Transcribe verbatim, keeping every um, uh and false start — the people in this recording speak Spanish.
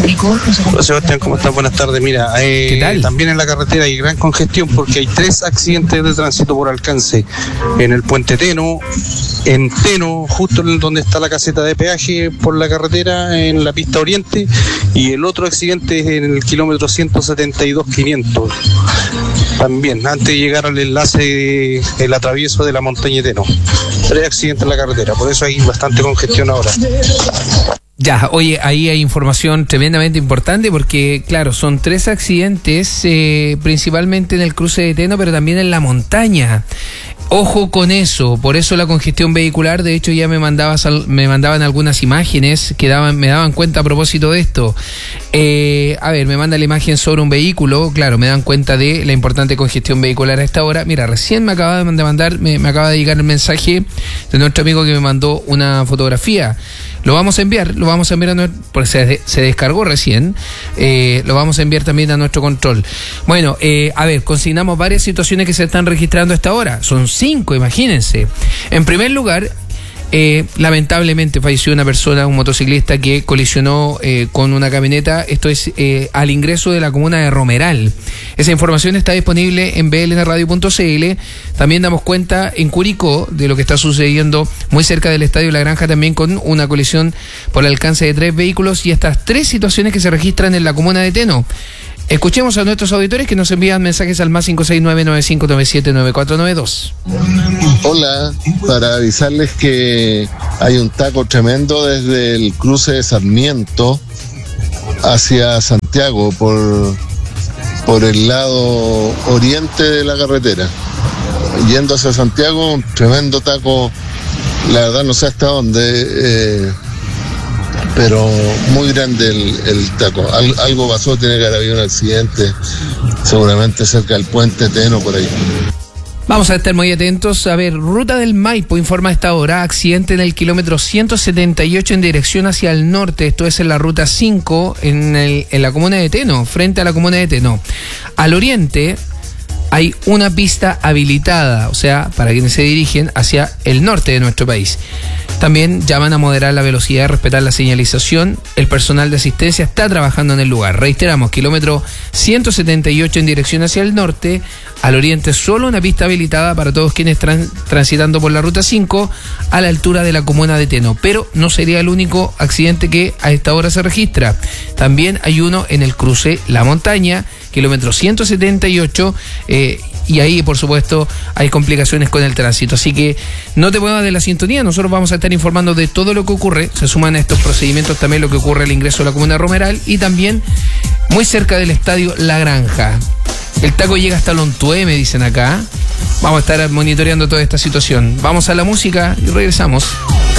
Hola Sebastián, ¿cómo estás? Buenas tardes. Mira, eh, ¿Qué tal? También en la carretera hay gran congestión porque hay tres accidentes de tránsito por alcance. En el puente Teno, en Teno, justo en donde está la caseta de peaje por la carretera, en la pista oriente, y el otro accidente es en el kilómetro ciento setenta y dos quinientos. También, antes de llegar al enlace, el atravieso de la montaña de Teno. Tres accidentes en la carretera, por eso hay bastante congestión ahora. Ya, oye, ahí hay información tremendamente importante porque, claro, son tres accidentes, eh, principalmente en el cruce de Teno, pero también en la montaña. Ojo con eso, por eso la congestión vehicular. De hecho ya me mandabas me mandaban algunas imágenes que daban, me daban cuenta a propósito de esto. Eh, a ver, me manda la imagen sobre un vehículo, claro, me dan cuenta de la importante congestión vehicular a esta hora. Mira, recién me acaba de mandar, me, me acaba de llegar el mensaje de nuestro amigo que me mandó una fotografía. Lo vamos a enviar, lo vamos a enviar a nuestro, porque se, se descargó recién, eh, lo vamos a enviar también a nuestro control. Bueno, eh, a ver, consignamos varias situaciones que se están registrando a esta hora. Son cinco, imagínense. En primer lugar, Eh, lamentablemente falleció una persona, un motociclista que colisionó eh, con una camioneta. Esto es eh, al ingreso de la comuna de Romeral. Esa información está disponible en b l n radio punto c l. También damos cuenta en Curicó de lo que está sucediendo muy cerca del Estadio La Granja, también con una colisión por el alcance de tres vehículos, y estas tres situaciones que se registran en la comuna de Teno. Escuchemos a nuestros auditores que nos envían mensajes al más cinco seis nueve nueve cinco nueve siete nueve cuatro nueve dos. Hola, para avisarles que hay un taco tremendo desde el cruce de Sarmiento hacia Santiago por, por el lado oriente de la carretera. Yendo hacia Santiago, un tremendo taco, la verdad no sé hasta dónde, eh, pero muy grande el, el taco. Al, algo pasó, tiene que haber habido un accidente, seguramente cerca del puente Teno, por ahí. Vamos a estar muy atentos. A ver, Ruta del Maipo informa a esta hora, accidente en el kilómetro ciento setenta y ocho en dirección hacia el norte. Esto es en la ruta cinco, en, el, en la comuna de Teno, frente a la comuna de Teno. Al oriente hay una pista habilitada, o sea, para quienes se dirigen hacia el norte de nuestro país. También llaman a moderar la velocidad y respetar la señalización. El personal de asistencia está trabajando en el lugar. Reiteramos, kilómetro ciento setenta y ocho en dirección hacia el norte. Al oriente solo una pista habilitada para todos quienes tran- transitando por la ruta cinco a la altura de la comuna de Teno. Pero no sería el único accidente que a esta hora se registra. También hay uno en el cruce La Montaña, kilómetro ciento setenta y ocho, eh, y ahí por supuesto hay complicaciones con el tránsito, así que no te muevas de la sintonía. Nosotros vamos a estar informando de todo lo que ocurre. Se suman a estos procedimientos también lo que ocurre al ingreso de la comuna de Romeral y también muy cerca del Estadio La Granja. El taco llega hasta Lontué, me dicen acá. Vamos a estar monitoreando toda esta situación. Vamos a la música y regresamos.